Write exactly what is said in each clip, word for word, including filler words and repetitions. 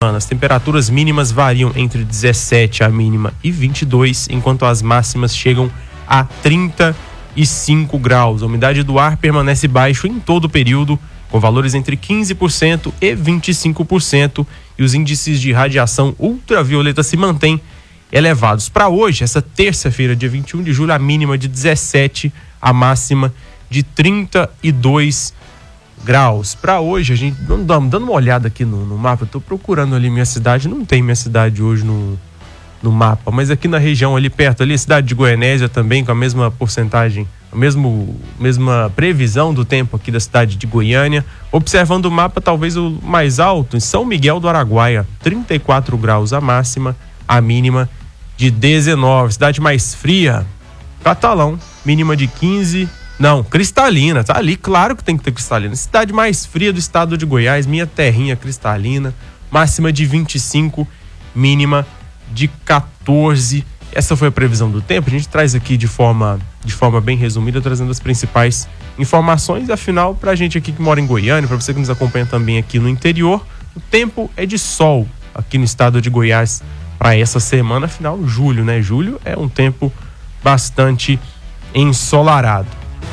As temperaturas mínimas variam entre dezessete a mínima e vinte e dois, enquanto as máximas chegam a trinta e cinco graus. A umidade do ar permanece baixo em todo o período, com valores entre quinze por cento e vinte e cinco por cento, e os índices de radiação ultravioleta se mantêm elevados. Para hoje, essa terça-feira, dia vinte e um de julho, a mínima de dezessete, a máxima de trinta e dois graus. Para hoje, a gente dando uma olhada aqui no, no mapa, eu tô procurando ali minha cidade, não tem minha cidade hoje no, no mapa, mas aqui na região ali perto, ali a cidade de Goianésia também, com a mesma porcentagem, a mesmo, mesma previsão do tempo aqui da cidade de Goiânia. Observando o mapa, talvez o mais alto, em São Miguel do Araguaia, trinta e quatro graus a máxima, a mínima de dezenove. Cidade mais fria, Catalão, mínima de quinze. Não, Cristalina, tá ali, claro que tem que ter Cristalina. Cidade mais fria do estado de Goiás, minha terrinha Cristalina, máxima de vinte e cinco, mínima de quatorze. Essa foi a previsão do tempo. A gente traz aqui de forma, de forma bem resumida, trazendo as principais informações. Afinal, pra gente aqui que mora em Goiânia, pra você que nos acompanha também aqui no interior, o tempo é de sol aqui no estado de Goiás para essa semana. Afinal, julho, né? Julho é um tempo bastante ensolarado.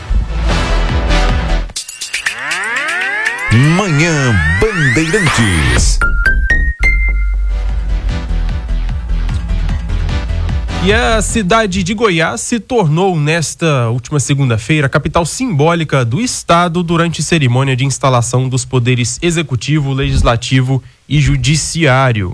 Manhã Bandeirantes. E a cidade de Goiás se tornou, nesta última segunda-feira, a capital simbólica do estado durante cerimônia de instalação dos poderes executivo, legislativo e judiciário.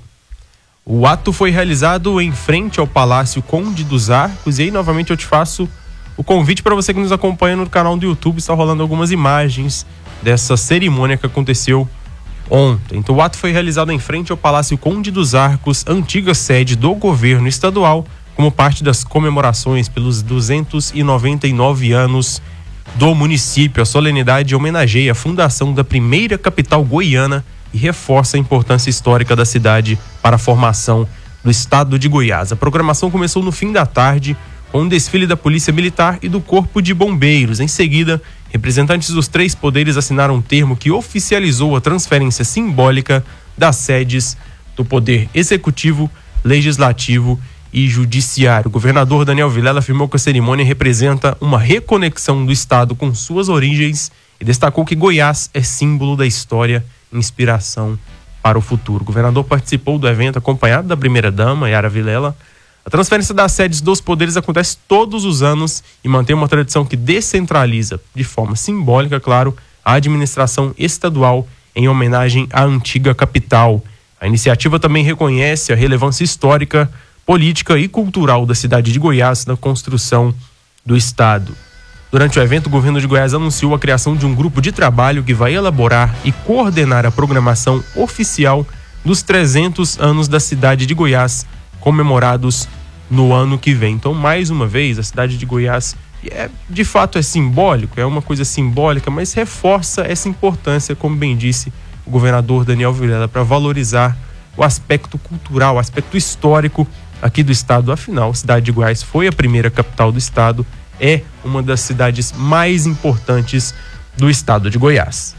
O ato foi realizado em frente ao Palácio Conde dos Arcos, e aí novamente eu te faço o convite para você que nos acompanha no canal do YouTube. Está rolando algumas imagens dessa cerimônia que aconteceu ontem. Então o ato foi realizado em frente ao Palácio Conde dos Arcos, antiga sede do governo estadual, como parte das comemorações pelos duzentos e noventa e nove anos do município. A solenidade homenageia a fundação da primeira capital goiana e reforça a importância histórica da cidade para a formação do estado de Goiás. A programação começou no fim da tarde, com um desfile da Polícia Militar e do Corpo de Bombeiros. Em seguida, representantes dos três poderes assinaram um termo que oficializou a transferência simbólica das sedes do Poder Executivo, Legislativo e Judiciário. O governador Daniel Vilela afirmou que a cerimônia representa uma reconexão do estado com suas origens e destacou que Goiás é símbolo da história e inspiração para o futuro. O governador participou do evento acompanhado da primeira-dama, Yara Vilela. A transferência das sedes dos poderes acontece todos os anos e mantém uma tradição que descentraliza, de forma simbólica, claro, a administração estadual em homenagem à antiga capital. A iniciativa também reconhece a relevância histórica, política e cultural da cidade de Goiás na construção do estado. Durante o evento, o governo de Goiás anunciou a criação de um grupo de trabalho que vai elaborar e coordenar a programação oficial dos trezentos anos da cidade de Goiás, comemorados no ano que vem. Então, mais uma vez, a cidade de Goiás é, de fato é simbólico, é uma coisa simbólica, mas reforça essa importância, como bem disse o governador Daniel Vilela, para valorizar o aspecto cultural, o aspecto histórico aqui do estado. Afinal, a cidade de Goiás foi a primeira capital do estado, é uma das cidades mais importantes do estado de Goiás.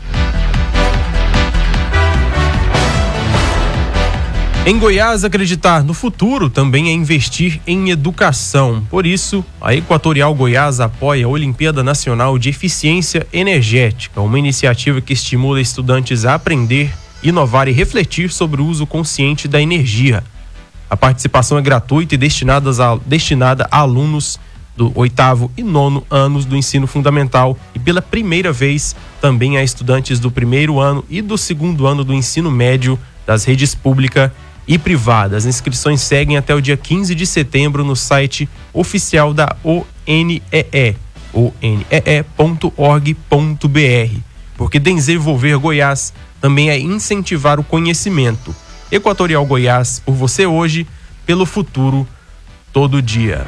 Em Goiás, acreditar no futuro também é investir em educação. Por isso, a Equatorial Goiás apoia a Olimpíada Nacional de Eficiência Energética, uma iniciativa que estimula estudantes a aprender, inovar e refletir sobre o uso consciente da energia. A participação é gratuita e destinada a, destinada a alunos do oitavo e nono anos do ensino fundamental e, pela primeira vez, também a estudantes do primeiro ano e do segundo ano do ensino médio das redes pública e privada. As inscrições seguem até o dia quinze de setembro no site oficial da O N E E, o n e e ponto org ponto b r, porque desenvolver Goiás também é incentivar o conhecimento. Equatorial Goiás, por você hoje, pelo futuro, todo dia.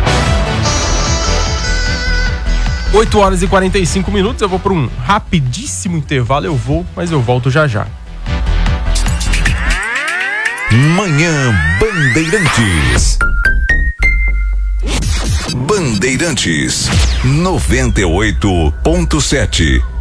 oito horas e quarenta e cinco minutos, eu vou para um rapidíssimo intervalo, eu vou, mas eu volto já já. Manhã Bandeirantes. Bandeirantes noventa e oito ponto sete.